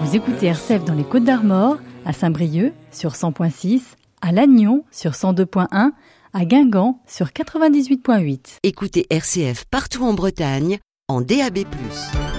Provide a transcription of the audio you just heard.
Vous écoutez RCF dans les Côtes-d'Armor, à Saint-Brieuc sur 100.6, à Lannion sur 102.1, à Guingamp sur 98.8. Écoutez RCF partout en Bretagne, en DAB+.